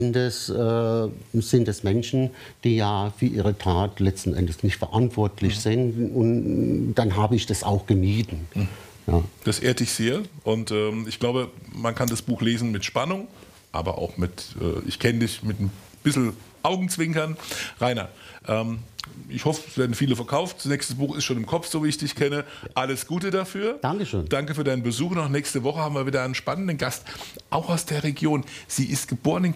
sind es Menschen, die ja für ihre Tat letzten Endes nicht verantwortlich sind. Und dann habe ich das auch gemieden. Ja. Das ehrt dich sehr. Und ich glaube, man kann das Buch lesen mit Spannung, aber auch mit, ich kenne dich, mit ein bisschen Augenzwinkern. Rainer, ich hoffe, es werden viele verkauft. Das nächste Buch ist schon im Kopf, so wie ich dich kenne. Alles Gute dafür. Dankeschön. Danke für deinen Besuch. Noch nächste Woche haben wir wieder einen spannenden Gast, auch aus der Region. Sie ist geboren in